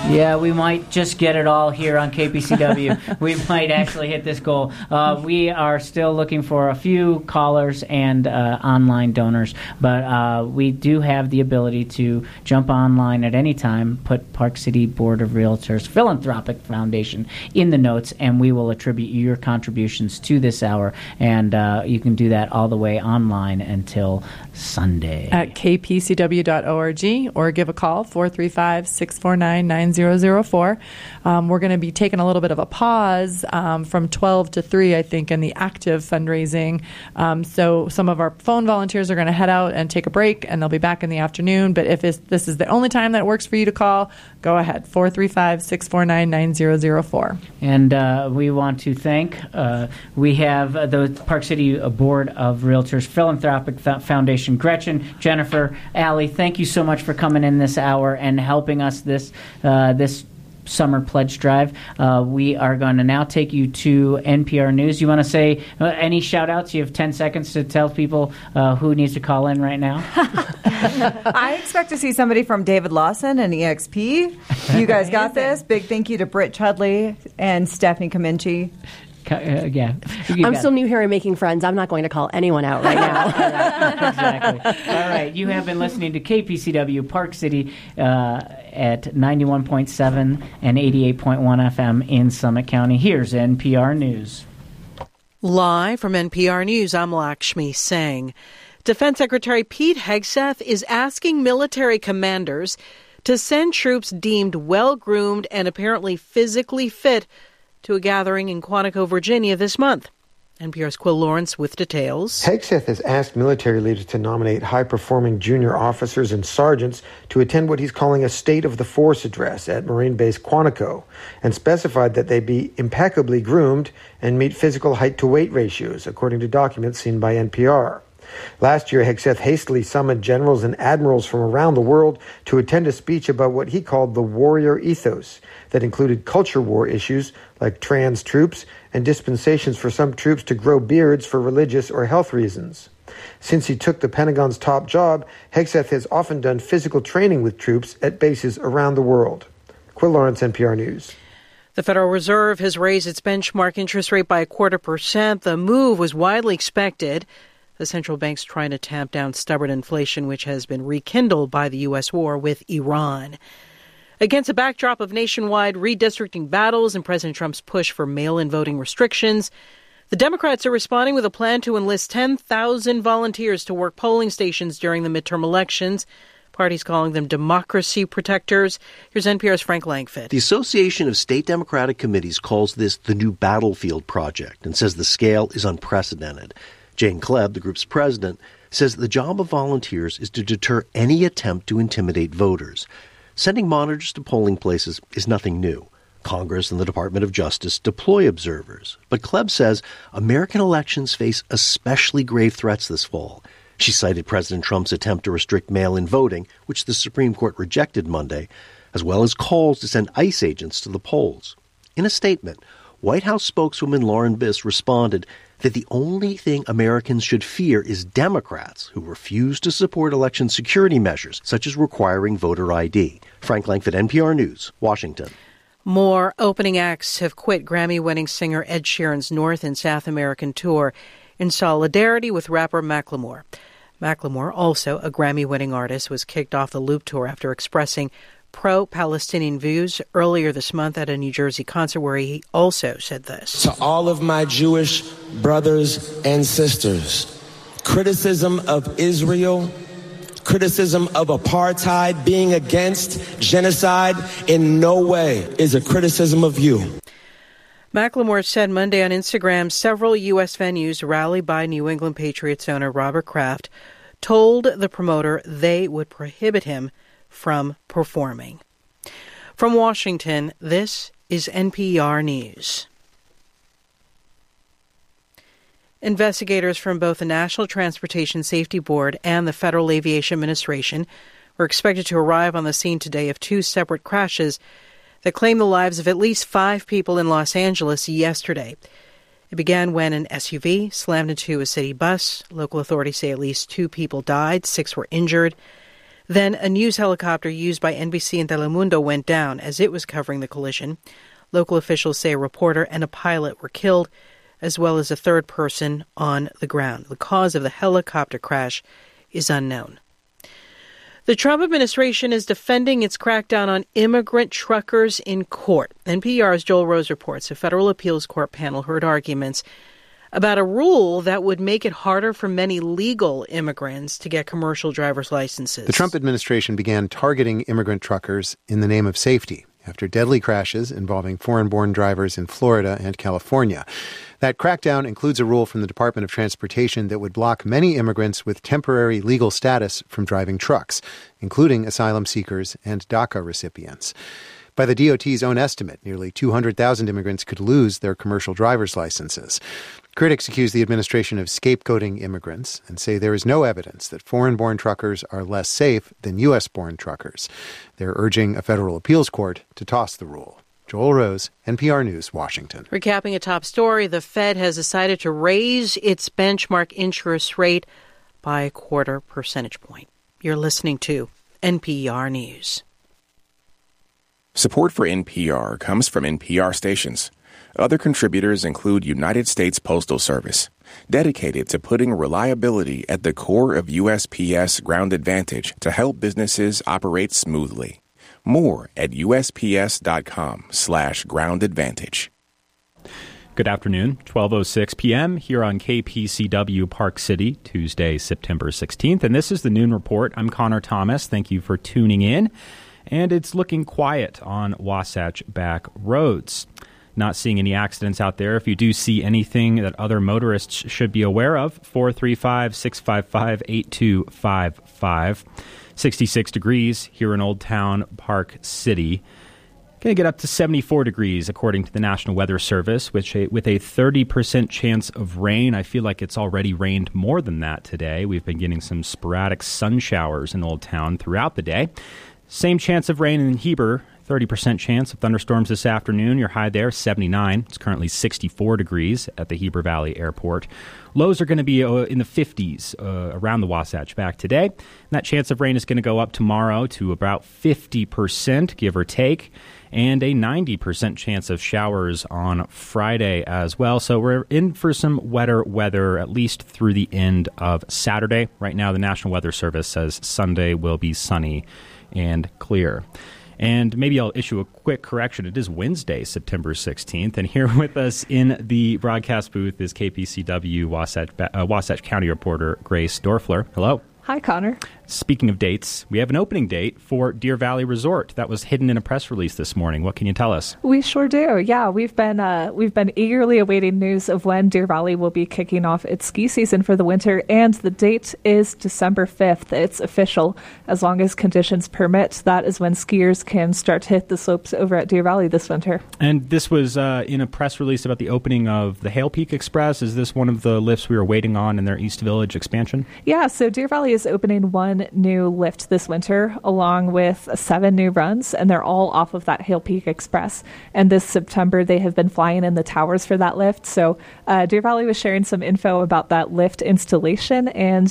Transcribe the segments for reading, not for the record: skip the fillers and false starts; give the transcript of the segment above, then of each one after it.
Yeah, we might just get it all here on KPCW. We might actually hit this goal. We are still looking for a few callers and online donors, but we do have the ability to jump online at any time, put Park City Board of Realtors Philanthropic Foundation in the notes, and we will attribute your contributions to this hour, and you can do that all the way online until Sunday. At kpcw.org or give a call, 435-649-9004. We're going to be taking a little bit of a pause from 12 to 3, I think, in the active fundraising. So some of our phone volunteers are going to head out and take a break, and they'll be back in the afternoon. But if this is the only time that works for you to call, go ahead, 435-649-9004. And we want to thank, we have the Park City Board of Realtors Philanthropic Foundation. Gretchen, Jennifer, Allie, thank you so much for coming in this hour and helping us this summer pledge drive. We are going to now take you to NPR News. You want to say any shout-outs? You have 10 seconds to tell people who needs to call in right now. I expect to see somebody from David Lawson and EXP. You guys got this. Big thank you to Britt Chudley and Stephanie Cominci. Yeah, I'm still new here and making friends. I'm not going to call anyone out right now. Exactly. All right. You have been listening to KPCW Park City at 91.7 and 88.1 FM in Summit County. Here's NPR News. Live from NPR News, I'm Lakshmi Singh. Defense Secretary Pete Hegseth is asking military commanders to send troops deemed well-groomed and apparently physically fit to a gathering in Quantico, Virginia this month. NPR's Quill Lawrence with details. Hegseth has asked military leaders to nominate high-performing junior officers and sergeants to attend what he's calling a State of the Force address at Marine Base Quantico, and specified that they be impeccably groomed and meet physical height-to-weight ratios, according to documents seen by NPR. Last year, Hegseth hastily summoned generals and admirals from around the world to attend a speech about what he called the warrior ethos that included culture war issues like trans troops and dispensations for some troops to grow beards for religious or health reasons. Since he took the Pentagon's top job, Hegseth has often done physical training with troops at bases around the world. Quill Lawrence, NPR News. The Federal Reserve has raised its benchmark interest rate by 0.25%. The move was widely expected. The central bank's trying to tamp down stubborn inflation, which has been rekindled by the U.S. war with Iran. Against a backdrop of nationwide redistricting battles and President Trump's push for mail-in voting restrictions, the Democrats are responding with a plan to enlist 10,000 volunteers to work polling stations during the midterm elections. Parties calling them democracy protectors. Here's NPR's Frank Langfitt. The Association of State Democratic Committees calls this the new battlefield project and says the scale is unprecedented. Jane Klebb, the group's president, says the job of volunteers is to deter any attempt to intimidate voters. Sending monitors to polling places is nothing new. Congress and the Department of Justice deploy observers. But Klebb says American elections face especially grave threats this fall. She cited President Trump's attempt to restrict mail-in voting, which the Supreme Court rejected Monday, as well as calls to send ICE agents to the polls. In a statement, White House spokeswoman Lauren Biss responded that the only thing Americans should fear is Democrats who refuse to support election security measures, such as requiring voter ID. Frank Langfitt, NPR News, Washington. More opening acts have quit Grammy-winning singer Ed Sheeran's North and South American tour in solidarity with rapper Macklemore. Macklemore, also a Grammy-winning artist, was kicked off the Loop tour after expressing pro-Palestinian views earlier this month at a New Jersey concert where he also said this. To all of my Jewish brothers and sisters, criticism of Israel, criticism of apartheid, being against genocide in no way is a criticism of you. Macklemore said Monday on Instagram several U.S. venues rallied by New England Patriots owner Robert Kraft told the promoter they would prohibit him from performing. From Washington, this is NPR News. Investigators from both the National Transportation Safety Board and the Federal Aviation Administration were expected to arrive on the scene today of two separate crashes that claimed the lives of at least 5 people in Los Angeles yesterday. It began when an SUV slammed into a city bus. Local authorities say at least 2 people died, 6 were injured. Then a news helicopter used by NBC and Telemundo went down as it was covering the collision. Local officials say a reporter and a pilot were killed, as well as a third person on the ground. The cause of the helicopter crash is unknown. The Trump administration is defending its crackdown on immigrant truckers in court. NPR's Joel Rose reports a federal appeals court panel heard arguments about a rule that would make it harder for many legal immigrants to get commercial driver's licenses. The Trump administration began targeting immigrant truckers in the name of safety after deadly crashes involving foreign-born drivers in Florida and California. That crackdown includes a rule from the Department of Transportation that would block many immigrants with temporary legal status from driving trucks, including asylum seekers and DACA recipients. By the DOT's own estimate, nearly 200,000 immigrants could lose their commercial driver's licenses. Critics accuse the administration of scapegoating immigrants and say there is no evidence that foreign-born truckers are less safe than U.S.-born truckers. They're urging a federal appeals court to toss the rule. Joel Rose, NPR News, Washington. Recapping a top story, the Fed has decided to raise its benchmark interest rate by a quarter percentage point. You're listening to NPR News. Support for NPR comes from NPR stations. Other contributors include United States Postal Service, dedicated to putting reliability at the core of USPS Ground Advantage to help businesses operate smoothly. More at USPS.com/groundadvantage. Good afternoon, 12:06 p.m. here on KPCW Park City, Tuesday, September 16th. And this is the Noon Report. I'm Connor Thomas. Thank you for tuning in. And it's looking quiet on Wasatch Back roads. Not seeing any accidents out there. If you do see anything that other motorists should be aware of, 435-655-8255. 66 degrees here in Old Town Park City. Going to get up to 74 degrees, according to the National Weather Service, with a 30% chance of rain. I feel like it's already rained more than that today. We've been getting some sporadic sun showers in Old Town throughout the day. Same chance of rain in Heber, 30% chance of thunderstorms this afternoon. Your high there, 79. It's currently 64 degrees at the Heber Valley Airport. Lows are going to be in the 50s around the Wasatch Back today. And that chance of rain is going to go up tomorrow to about 50%, give or take, and a 90% chance of showers on Friday as well. So we're in for some wetter weather, at least through the end of Saturday. Right now, the National Weather Service says Sunday will be sunny and clear. And maybe I'll issue a quick correction. It is Wednesday, September 16th. And here with us in the broadcast booth is KPCW Wasatch County reporter Grace Dorfler. Hello. Hi, Connor. Speaking of dates, we have an opening date for Deer Valley Resort that was hidden in a press release this morning. What can you tell us? We sure do. Yeah, we've been eagerly awaiting news of when Deer Valley will be kicking off its ski season for the winter, and the date is December 5th. It's official. As long as conditions permit, that is when skiers can start to hit the slopes over at Deer Valley this winter. And this was in a press release about the opening of the Hail Peak Express. Is this one of the lifts we were waiting on in their East Village expansion? Yeah, so Deer Valley is opening one new lift this winter, along with 7 new runs, and they're all off of that Hail Peak Express. And this September, they have been flying in the towers for that lift. So Deer Valley was sharing some info about that lift installation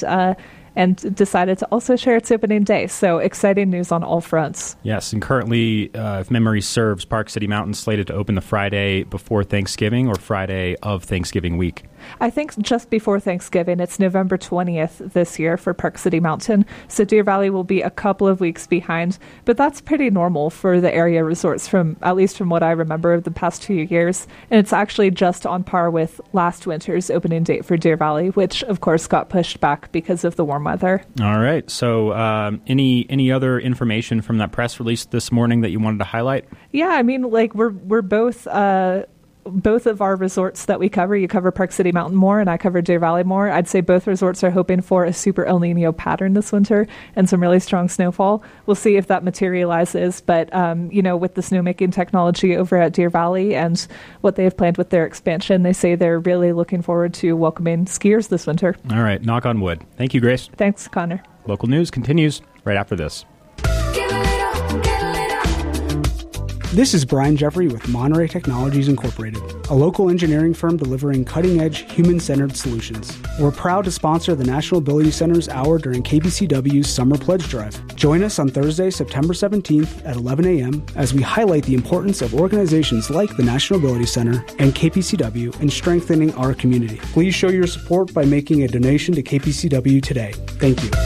and decided to also share its opening day. So exciting news on all fronts. Yes, and currently, if memory serves, Park City Mountain slated to open the Friday before Thanksgiving or Friday of Thanksgiving week. I think just before Thanksgiving. It's November 20th this year for Park City Mountain. So Deer Valley will be a couple of weeks behind, but that's pretty normal for the area resorts, at least from what I remember of the past 2 years. And it's actually just on par with last winter's opening date for Deer Valley, which of course got pushed back because of the warm weather. All right. So any other information from that press release this morning that you wanted to highlight? Yeah, I mean, like we're both of our resorts that we cover, you cover Park City Mountain more and I cover Deer Valley more. I'd say both resorts are hoping for a super El Nino pattern this winter and some really strong snowfall. We'll see if that materializes. But, with the snowmaking technology over at Deer Valley and what they have planned with their expansion, they say they're really looking forward to welcoming skiers this winter. All right. Knock on wood. Thank you, Grace. Thanks, Connor. Local news continues right after this. This is Brian Jeffrey with Monterey Technologies Incorporated, a local engineering firm delivering cutting-edge, human-centered solutions. We're proud to sponsor the National Ability Center's Hour during KPCW's Summer Pledge Drive. Join us on Thursday, September 17th at 11 a.m. as we highlight the importance of organizations like the National Ability Center and KPCW in strengthening our community. Please show your support by making a donation to KPCW today. Thank you.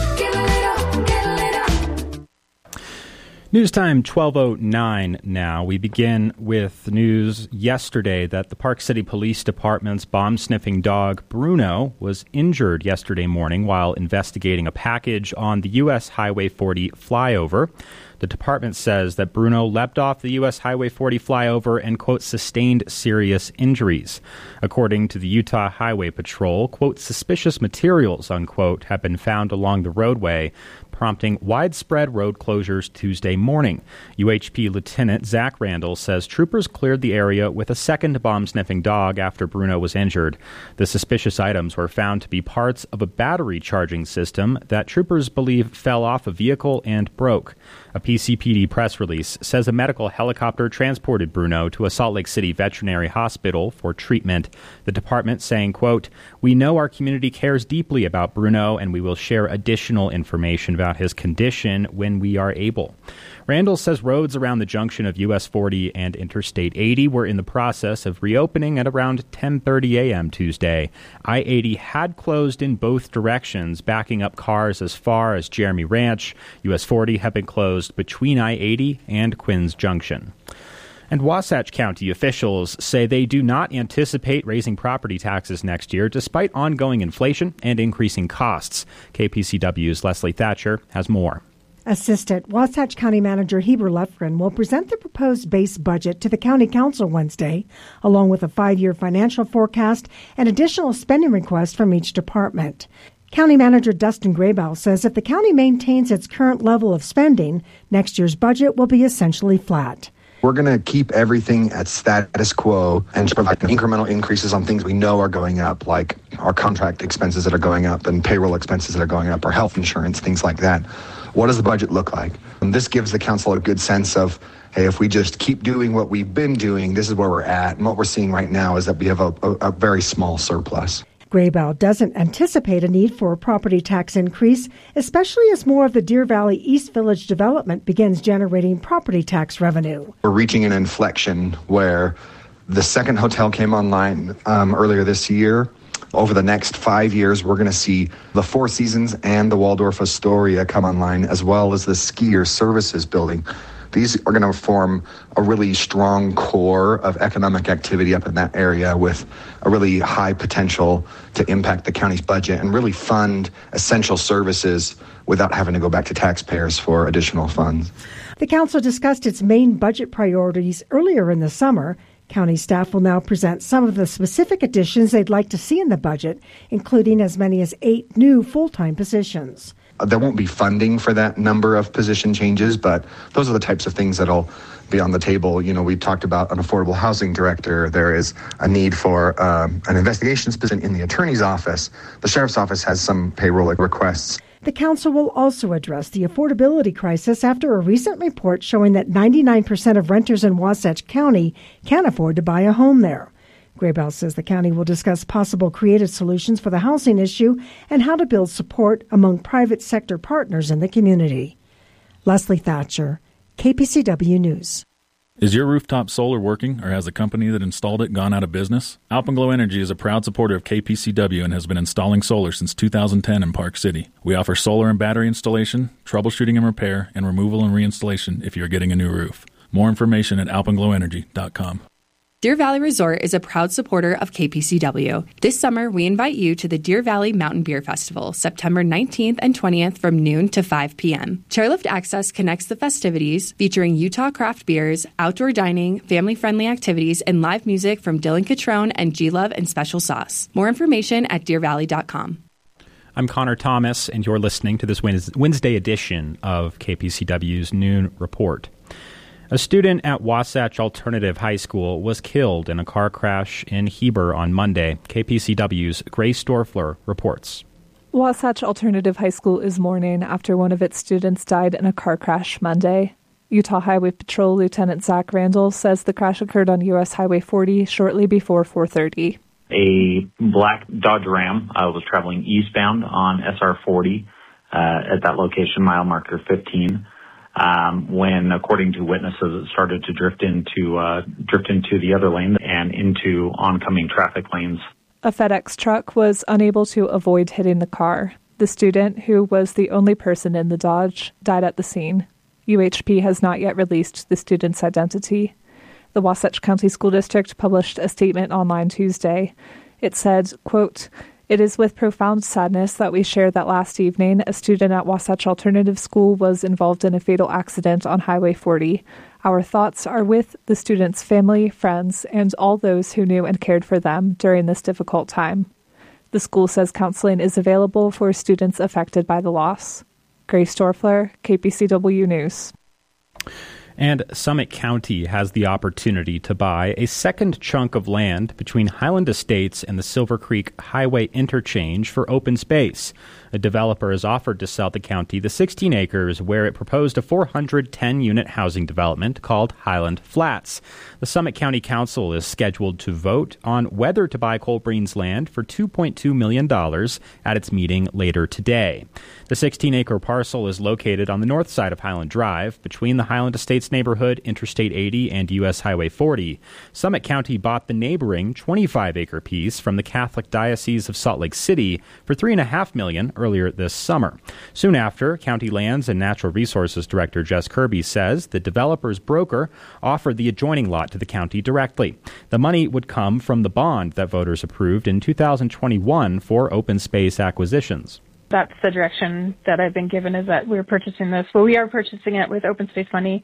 News time, 12:09 now. We begin with news yesterday that the Park City Police Department's bomb-sniffing dog, Bruno, was injured yesterday morning while investigating a package on the U.S. Highway 40 flyover. The department says that Bruno leapt off the U.S. Highway 40 flyover and, quote, sustained serious injuries. According to the Utah Highway Patrol, quote, suspicious materials, unquote, have been found along the roadway, prompting widespread road closures Tuesday morning. UHP Lieutenant Zach Randall says troopers cleared the area with a second bomb-sniffing dog after Bruno was injured. The suspicious items were found to be parts of a battery charging system that troopers believe fell off a vehicle and broke. A PCPD press release says a medical helicopter transported Bruno to a Salt Lake City veterinary hospital for treatment. The department saying, quote, we know our community cares deeply about Bruno and we will share additional information about his condition when we are able. Randall says roads around the junction of US 40 and Interstate 80 were in the process of reopening at around 10:30 a.m. Tuesday. I-80 had closed in both directions, backing up cars as far as Jeremy Ranch. US 40 had been closed between I-80 and Quinns Junction. And Wasatch County officials say they do not anticipate raising property taxes next year, despite ongoing inflation and increasing costs. KPCW's Leslie Thatcher has more. Assistant Wasatch County Manager Heber Lefgren will present the proposed base budget to the County Council Wednesday, along with a 5-year financial forecast and additional spending requests from each department. County Manager Dustin Graybow says if the county maintains its current level of spending, next year's budget will be essentially flat. We're going to keep everything at status quo and provide incremental increases on things we know are going up, like our contract expenses that are going up and payroll expenses that are going up, or health insurance, things like that. What does the budget look like? And this gives the council a good sense of, hey, if we just keep doing what we've been doing, this is where we're at. And what we're seeing right now is that we have a very small surplus. Graybow doesn't anticipate a need for a property tax increase, especially as more of the Deer Valley East Village development begins generating property tax revenue. We're reaching an inflection where the second hotel came online earlier this year. Over the next 5 years, we're going to see the Four Seasons and the Waldorf Astoria come online, as well as the Skier Services building. These are going to form a really strong core of economic activity up in that area with a really high potential to impact the county's budget and really fund essential services without having to go back to taxpayers for additional funds. The council discussed its main budget priorities earlier in the summer. County staff will now present some of the specific additions they'd like to see in the budget, including as many as 8 new full-time positions. There won't be funding for that number of position changes, but those are the types of things that'll be on the table. You know, we talked about an affordable housing director. There is a need for an investigations position in the attorney's office. The sheriff's office has some payroll requests. The council will also address the affordability crisis after a recent report showing that 99% of renters in Wasatch County can't afford to buy a home there. Graybow says the county will discuss possible creative solutions for the housing issue and how to build support among private sector partners in the community. Leslie Thatcher, KPCW News. Is your rooftop solar working, or has the company that installed it gone out of business? Alpenglow Energy is a proud supporter of KPCW and has been installing solar since 2010 in Park City. We offer solar and battery installation, troubleshooting and repair, and removal and reinstallation if you're getting a new roof. More information at alpenglowenergy.com. Deer Valley Resort is a proud supporter of KPCW. This summer, we invite you to the Deer Valley Mountain Beer Festival, September 19th and 20th from noon to 5 p.m. Chairlift Access connects the festivities, featuring Utah craft beers, outdoor dining, family-friendly activities, and live music from Dylan Catrone and G-Love and Special Sauce. More information at deervalley.com. I'm Connor Thomas, and you're listening to this Wednesday edition of KPCW's Noon Report. A student at Wasatch Alternative High School was killed in a car crash in Heber on Monday. KPCW's Grace Dorfler reports. Wasatch Alternative High School is mourning after one of its students died in a car crash Monday. Utah Highway Patrol Lieutenant Zach Randall says the crash occurred on U.S. Highway 40 shortly before 4:30. A black Dodge Ram was traveling eastbound on SR 40 at that location, mile marker 15, when, according to witnesses, it started to drift into the other lane and into oncoming traffic lanes. A FedEx truck was unable to avoid hitting the car. The student, who was the only person in the Dodge, died at the scene. UHP has not yet released the student's identity. The Wasatch County School District published a statement online Tuesday. It said, quote, "It is with profound sadness that we share that last evening a student at Wasatch Alternative School was involved in a fatal accident on Highway 40. Our thoughts are with the student's family, friends, and all those who knew and cared for them during this difficult time." The school says counseling is available for students affected by the loss. Grace Dorfler, KPCW News. And Summit County has the opportunity to buy a second chunk of land between Highland Estates and the Silver Creek Highway interchange for open space. A developer has offered to sell the county the 16 acres where it proposed a 410-unit housing development called Highland Flats. The Summit County Council is scheduled to vote on whether to buy Colbreen's land for $2.2 million at its meeting later today. The 16-acre parcel is located on the north side of Highland Drive, between the Highland Estates neighborhood, Interstate 80, and U.S. Highway 40. Summit County bought the neighboring 25-acre piece from the Catholic Diocese of Salt Lake City for $3.5 million earlier this summer. Soon after, County Lands and Natural Resources Director Jess Kirby says the developer's broker offered the adjoining lot to the county directly. The money would come from the bond that voters approved in 2021 for open space acquisitions. That's the direction that I've been given, is that we're purchasing this. Well, we are purchasing it with open space money,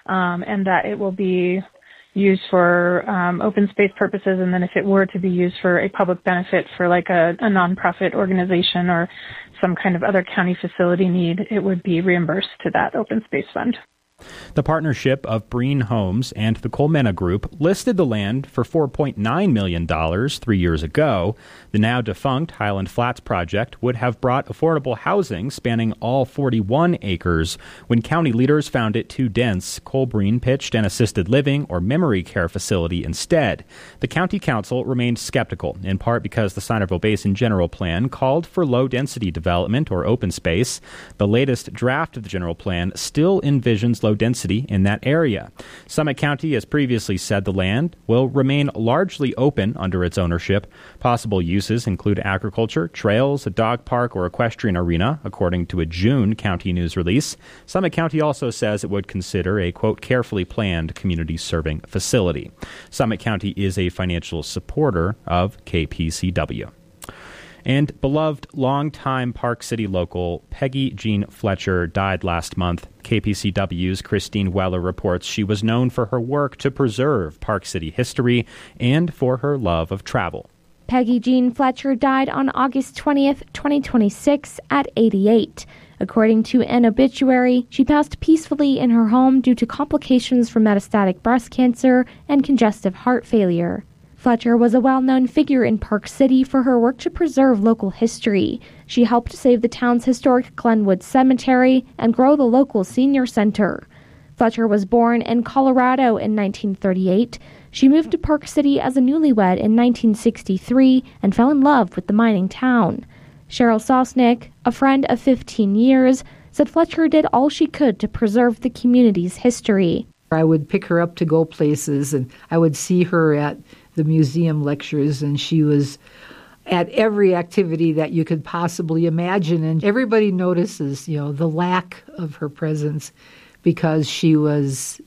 and that it will be used for open space purposes. And then if it were to be used for a public benefit for like a nonprofit organization or some kind of other county facility need, it would be reimbursed to that open space fund. The partnership of Breen Homes and the Colmena Group listed the land for $4.9 million 3 years ago. The now-defunct Highland Flats project would have brought affordable housing spanning all 41 acres. When county leaders found it too dense, Colbreen pitched an assisted living or memory care facility instead. The county council remained skeptical, in part because the Sinerville Basin General Plan called for low-density development or open space. The latest draft of the general plan still envisions low density in that area. Summit County has previously said the land will remain largely open under its ownership. Possible uses include agriculture, trails, a dog park, or equestrian arena, according to a June county news release. Summit County also says it would consider a, quote, carefully planned community serving facility. Summit County is a financial supporter of KPCW. And beloved longtime Park City local Peggy Jean Fletcher died last month. KPCW's Christine Weller reports she was known for her work to preserve Park City history and for her love of travel. Peggy Jean Fletcher died on August 20th, 2026 at 88. According to an obituary, she passed peacefully in her home due to complications from metastatic breast cancer and congestive heart failure. Fletcher was a well-known figure in Park City for her work to preserve local history. She helped save the town's historic Glenwood Cemetery and grow the local senior center. Fletcher was born in Colorado in 1938. She moved to Park City as a newlywed in 1963 and fell in love with the mining town. Cheryl Sosnick, a friend of 15 years, said Fletcher did all she could to preserve the community's history. I would pick her up to go places, and I would see her at the museum lectures, and she was at every activity that you could possibly imagine. And everybody notices, the lack of her presence because she was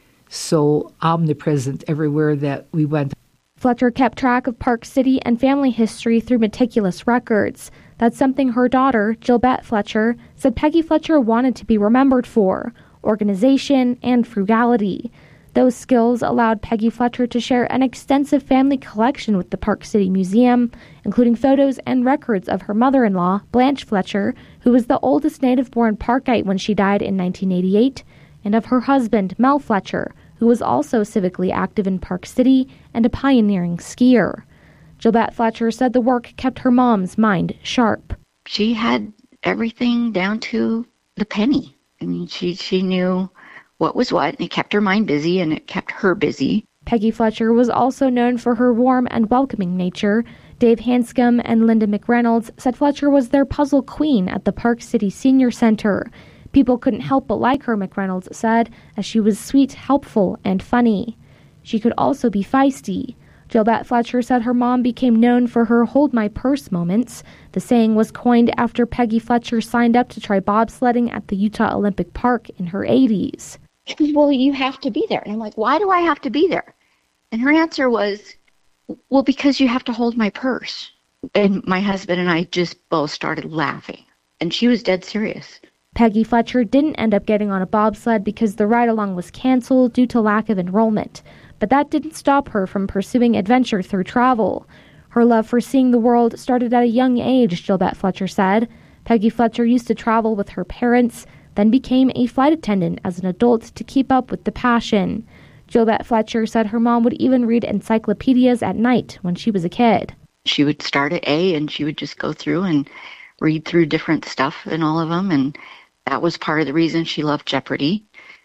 so omnipresent everywhere that we went. Fletcher kept track of Park City and family history through meticulous records. That's something her daughter, Gilbette Fletcher, said Peggy Fletcher wanted to be remembered for: organization and frugality. Those skills allowed Peggy Fletcher to share an extensive family collection with the Park City Museum, including photos and records of her mother-in-law, Blanche Fletcher, who was the oldest native-born Parkite when she died in 1988, and of her husband, Mel Fletcher, who was also civically active in Park City and a pioneering skier. Gilbette Fletcher said the work kept her mom's mind sharp. She had everything down to the penny. I mean, she knew what was what, and it kept her mind busy, and it kept her busy. Peggy Fletcher was also known for her warm and welcoming nature. Dave Hanscom and Linda McReynolds said Fletcher was their puzzle queen at the Park City Senior Center. People couldn't help but like her, McReynolds said, as she was sweet, helpful, and funny. She could also be feisty. Gilbert Fletcher said her mom became known for her hold my purse moments. The saying was coined after Peggy Fletcher signed up to try bobsledding at the Utah Olympic Park in her 80s. She goes, well, you have to be there. And I'm like, why do I have to be there? And her answer was, well, because you have to hold my purse. And my husband and I just both started laughing. And she was dead serious. Peggy Fletcher didn't end up getting on a bobsled because the ride-along was canceled due to lack of enrollment. But that didn't stop her from pursuing adventure through travel. Her love for seeing the world started at a young age, Gilbert Fletcher said. Peggy Fletcher used to travel with her parents, then became a flight attendant as an adult to keep up with the passion. Gilbert Fletcher said her mom would even read encyclopedias at night when she was a kid. She would start at A and she would just go through and read through different stuff in all of them. And that was part of the reason she loved Jeopardy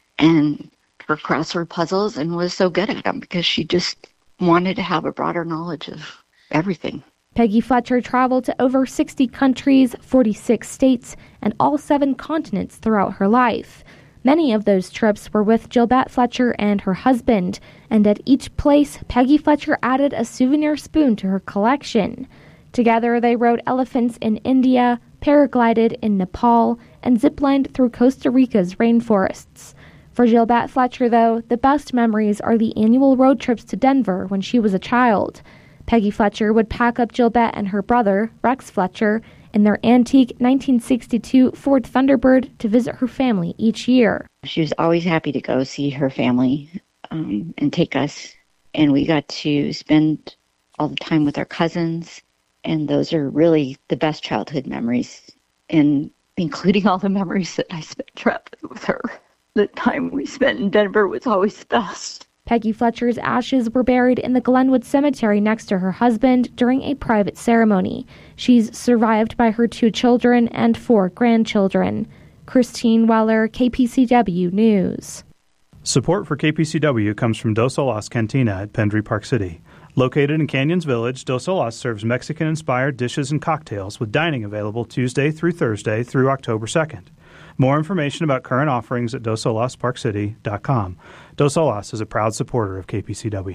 and her crossword puzzles and was so good at them, because she just wanted to have a broader knowledge of everything. Peggy Fletcher traveled to over 60 countries, 46 states, and all 7 continents throughout her life. Many of those trips were with Gilbert Fletcher and her husband, and at each place, Peggy Fletcher added a souvenir spoon to her collection. Together, they rode elephants in India, paraglided in Nepal, and ziplined through Costa Rica's rainforests. For Gilbert Fletcher, though, the best memories are the annual road trips to Denver when she was a child. Peggy Fletcher would pack up Gilbert and her brother, Rex Fletcher, in their antique 1962 Ford Thunderbird to visit her family each year. She was always happy to go see her family and take us. And we got to spend all the time with our cousins. And those are really the best childhood memories, and including all the memories that I spent traveling with her. The time we spent in Denver was always the best. Peggy Fletcher's ashes were buried in the Glenwood Cemetery next to her husband during a private ceremony. She's survived by her 2 children and 4 grandchildren. Christine Weller, KPCW News. Support for KPCW comes from Dos Olas Cantina at Pendry Park City. Located in Canyons Village, Dos Olas serves Mexican-inspired dishes and cocktails with dining available Tuesday through Thursday through October 2nd. More information about current offerings at dosolasparkcity.com. Dos Olas is a proud supporter of KPCW.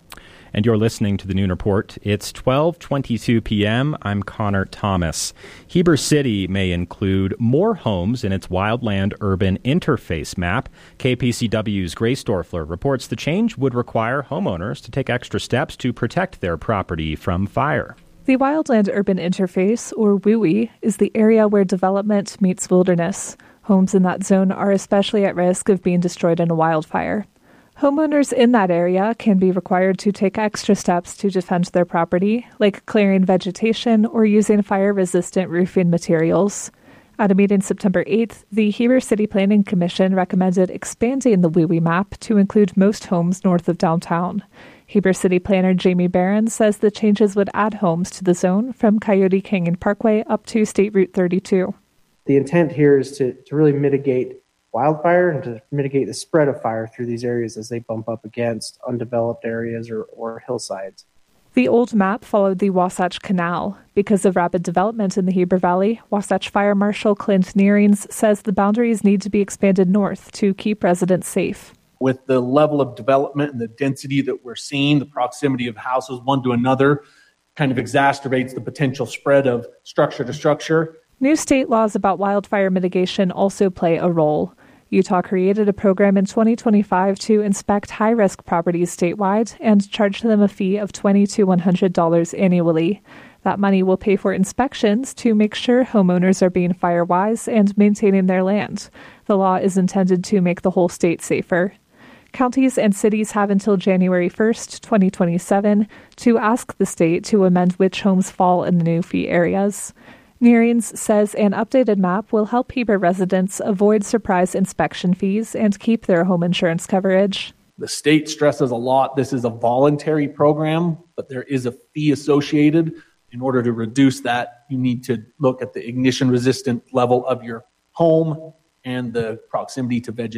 And you're listening to the Noon Report. It's 12:22 p.m. I'm Connor Thomas. Heber City may include more homes in its wildland urban interface map. KPCW's Grace Dorfler reports the change would require homeowners to take extra steps to protect their property from fire. The Wildland Urban Interface, or WUI, is the area where development meets wilderness. Homes in that zone are especially at risk of being destroyed in a wildfire. Homeowners in that area can be required to take extra steps to defend their property, like clearing vegetation or using fire-resistant roofing materials. At a meeting September 8th, the Heber City Planning Commission recommended expanding the WUI map to include most homes north of downtown. Heber City Planner Jamie Barron says the changes would add homes to the zone from Coyote Canyon Parkway up to State Route 32. The intent here is to really mitigate wildfire and to mitigate the spread of fire through these areas as they bump up against undeveloped areas or hillsides. The old map followed the Wasatch Canal. Because of rapid development in the Heber Valley, Wasatch Fire Marshal Clint Nearings says the boundaries need to be expanded north to keep residents safe. With the level of development and the density that we're seeing, the proximity of houses one to another kind of exacerbates the potential spread of structure to structure. New state laws about wildfire mitigation also play a role. Utah created a program in 2025 to inspect high-risk properties statewide and charge them a fee of $20 to $100 annually. That money will pay for inspections to make sure homeowners are being fire-wise and maintaining their land. The law is intended to make the whole state safer. Counties and cities have until January 1st, 2027, to ask the state to amend which homes fall in the new fee areas. Nearings says an updated map will help Heber residents avoid surprise inspection fees and keep their home insurance coverage. The state stresses a lot this is a voluntary program, but there is a fee associated. In order to reduce that, you need to look at the ignition resistant level of your home and the proximity to vegetation.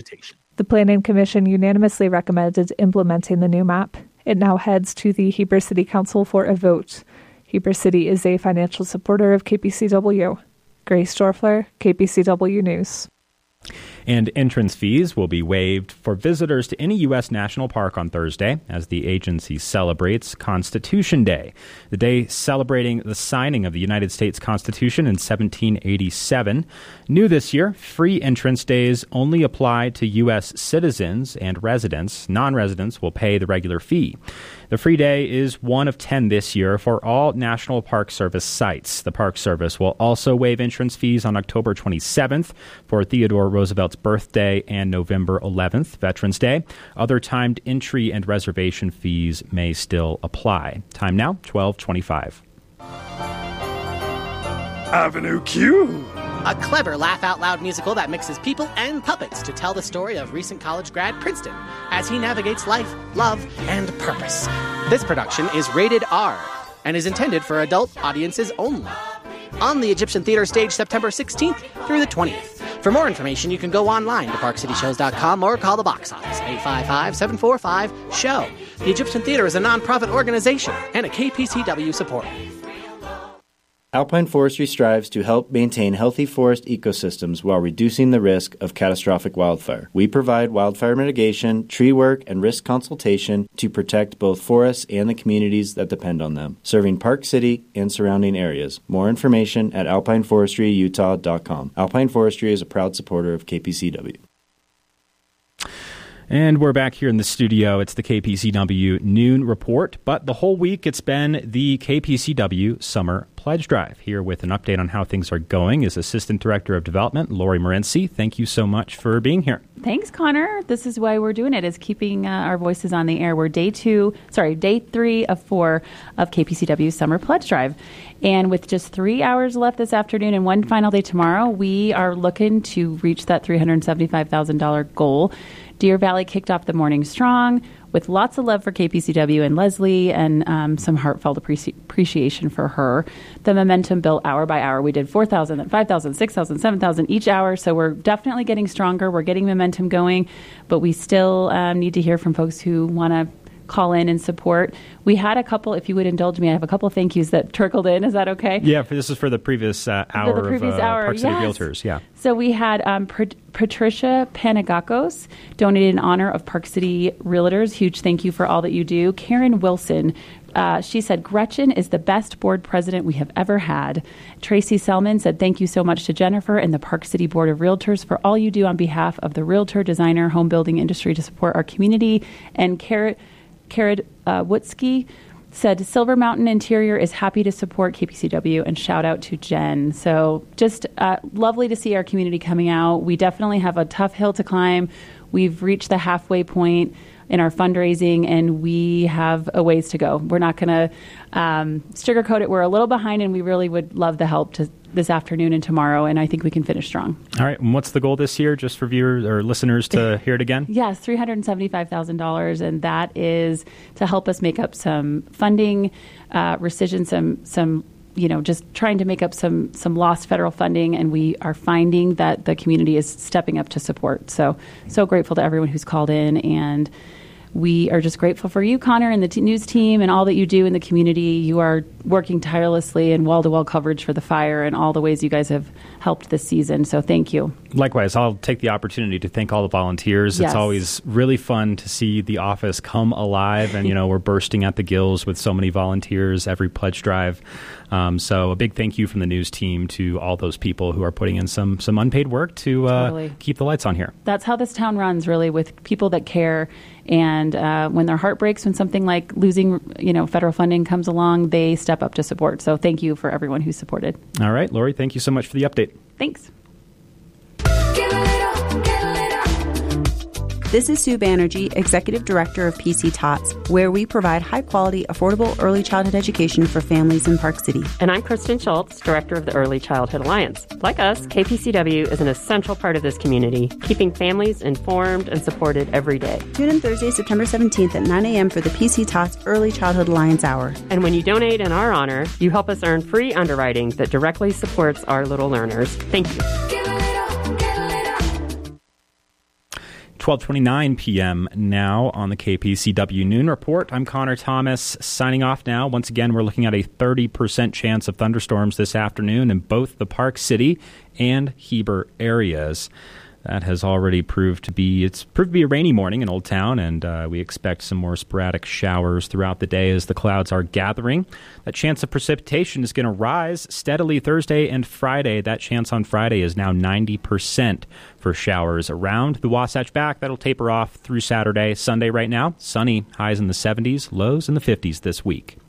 The Planning Commission unanimously recommended implementing the new map. It now heads to the Heber City Council for a vote. Heber City is a financial supporter of KPCW. Grace Dorfler, KPCW News. And entrance fees will be waived for visitors to any U.S. national park on Thursday as the agency celebrates Constitution Day, the day celebrating the signing of the United States Constitution in 1787. New this year, free entrance days only apply to U.S. citizens and residents. Non-residents will pay the regular fee. The free day is one of 10 this year for all National Park Service sites. The Park Service will also waive entrance fees on October 27th for Theodore Roosevelt's birthday and November 11th, Veterans Day. Other timed entry and reservation fees may still apply. Time now, 12:25. Avenue Q. A clever laugh-out-loud musical that mixes people and puppets to tell the story of recent college grad Princeton as he navigates life, love, and purpose. This production is rated R and is intended for adult audiences only. On the Egyptian Theater stage September 16th through the 20th. For more information, you can go online to parkcityshows.com or call the box office, 855-745-SHOW. The Egyptian Theater is a nonprofit organization and a KPCW supporter. Alpine Forestry strives to help maintain healthy forest ecosystems while reducing the risk of catastrophic wildfire. We provide wildfire mitigation, tree work, and risk consultation to protect both forests and the communities that depend on them, serving Park City and surrounding areas. More information at alpineforestryutah.com. Alpine Forestry is a proud supporter of KPCW. And we're back here in the studio. It's the KPCW Noon Report, but the whole week it's been the KPCW Summer Pledge Drive. Here with an update on how things are going is Assistant Director of Development, Lori Morency. Thank you so much for being here. Thanks, Connor. This is why we're doing it, is keeping our voices on the air. We're day 3 of 4 of KPCW Summer Pledge Drive. And with just 3 hours left this afternoon and one final day tomorrow, we are looking to reach that $375,000 goal. Deer Valley kicked off the morning strong with lots of love for KPCW and Leslie and some heartfelt appreciation for her. The momentum built hour by hour. We did 4,000, then 5,000, 6,000, 7,000 each hour. So we're definitely getting stronger. We're getting momentum going, but we still need to hear from folks who want to call in and support. We had a couple, if you would indulge me, I have a couple of thank yous that trickled in. Is that okay? Yeah, this is for the previous hour of Park City Realtors. Yeah. So we had Patricia Panagakos donated in honor of Park City Realtors. Huge thank you for all that you do. Karen Wilson, she said, Gretchen is the best board president we have ever had. Tracy Selman said, thank you so much to Jennifer and the Park City Board of Realtors for all you do on behalf of the realtor, designer, home building industry to support our community. And Karen Wutsky said, Silver Mountain Interior is happy to support KPCW, and shout out to Jen. So just lovely to see our community coming out. We definitely have a tough hill to climb. We've reached the halfway point in our fundraising, and we have a ways to go. We're not going to sugarcoat it. We're a little behind, and we really would love the help this afternoon and tomorrow, and I think we can finish strong. All right. And what's the goal this year, just for viewers or listeners to hear it again? Yes, $375,000, and that is to help us make up some funding, rescission, some just trying to make up some lost federal funding, and we are finding that the community is stepping up to support. So grateful to everyone who's called in, and we are just grateful for you, Connor, and the news team and all that you do in the community. You are working tirelessly and wall-to-wall coverage for the fire and all the ways you guys have helped this season. So thank you. Likewise, I'll take the opportunity to thank all the volunteers. Yes. It's always really fun to see the office come alive, and we're bursting at the gills with so many volunteers every pledge drive. So a big thank you from the news team to all those people who are putting in some unpaid work to keep the lights on here. That's how this town runs, really, with people that care. And when their heart breaks, when something like losing, federal funding comes along, they step up to support. So thank you for everyone who supported. All right, Lori, thank you so much for the update. Thanks. This is Sue Banerjee, Executive Director of PC Tots, where we provide high-quality, affordable early childhood education for families in Park City. And I'm Kristen Schultz, Director of the Early Childhood Alliance. Like us, KPCW is an essential part of this community, keeping families informed and supported every day. Tune in Thursday, September 17th at 9 a.m. for the PC Tots Early Childhood Alliance Hour. And when you donate in our honor, you help us earn free underwriting that directly supports our little learners. Thank you. 12:29 p.m. now on the KPCW Noon Report. I'm Connor Thomas signing off now. Once again, we're looking at a 30% chance of thunderstorms this afternoon in both the Park City and Heber areas. That has already proved to be a rainy morning in Old Town, and we expect some more sporadic showers throughout the day as the clouds are gathering. That chance of precipitation is going to rise steadily Thursday and Friday. That chance on Friday is now 90% for showers around the Wasatch Back. That'll taper off through Saturday. Sunday right now, sunny, highs in the 70s, lows in the 50s this week.